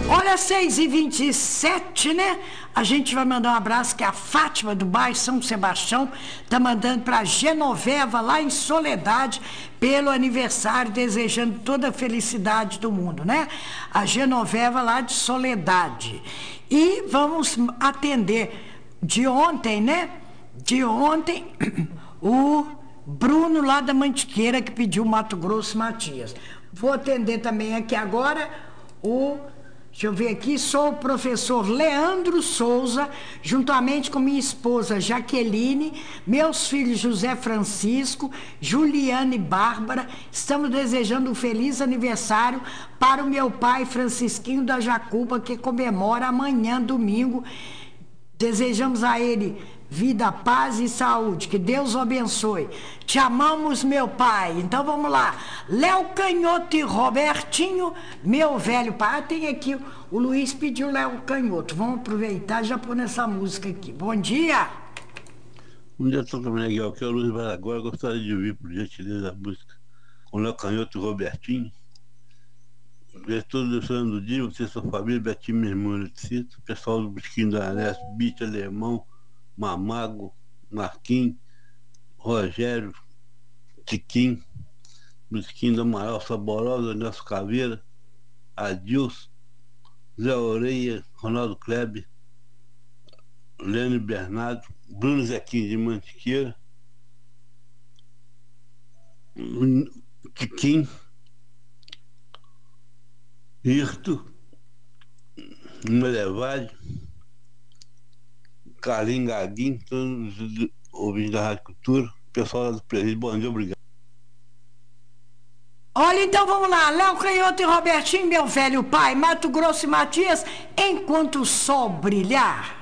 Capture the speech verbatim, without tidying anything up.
Olha, seis e vinte e sete, né? A gente vai mandar um abraço que a Fátima do bairro São Sebastião tá mandando pra Genoveva lá em Soledade pelo aniversário, desejando toda a felicidade do mundo, né? A Genoveva lá de Soledade. E vamos atender de ontem, né? De ontem, o Bruno lá da Mantiqueira que pediu Mato Grosso Matias. Vou atender também aqui agora o... Deixa eu ver aqui, sou o professor Leandro Souza, juntamente com minha esposa Jaqueline, meus filhos José Francisco, Juliane e Bárbara, estamos desejando um feliz aniversário para o meu pai Francisquinho da Jacuba, que comemora amanhã, domingo. Desejamos a ele vida, paz e saúde, que Deus o abençoe. Te amamos, meu pai. Então vamos lá, Léo Canhoto e Robertinho, meu velho pai. Ah, tem aqui, o Luiz pediu Léo Canhoto, vamos aproveitar e já pôr nessa música aqui. Bom dia. Bom dia, doutor Miguel, aqui é o Luiz Baragora. Gostaria de ouvir, por gentileza, a música com Léo Canhoto e Robertinho. Estou desejando do dia, você, sua família, Betinho, meu irmão, Leticito, pessoal do Busquinho da Aneste, Bite, Alemão, Mamago, Marquinhos, Rogério, Tiquinho, Busquinho do Amaral, Saborosa, Nelson Caveira, Adilson, Zé Oreia, Ronaldo Kleber, Lênin Bernardo, Bruno Zequinho de Mantiqueira, Tiquinho, Irto, Melevade, Carlinhos Gaguinho, todos os ouvintes da Rádio Cultura, pessoal do Presídio, bom dia, obrigado. Olha, então vamos lá, Léo Canhoto e Robertinho, meu velho pai, Mato Grosso e Matias, enquanto o sol brilhar.